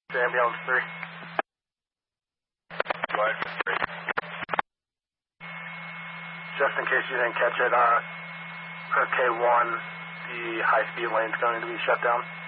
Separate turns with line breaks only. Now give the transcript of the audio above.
Ambulance 3.
What?
Just in case you didn't catch it, per K1, the high-speed lane's going to be shut down.